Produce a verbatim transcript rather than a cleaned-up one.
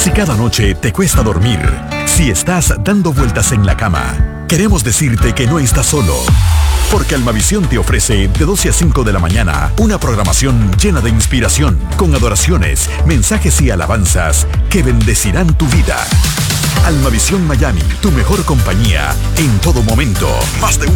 Si cada noche te cuesta dormir, si estás dando vueltas en la cama, queremos decirte que no estás solo. Porque Almavisión te ofrece de doce a cinco de la mañana una programación llena de inspiración, con adoraciones, mensajes y alabanzas que bendecirán tu vida. Almavisión Miami, tu mejor compañía en todo momento. Más de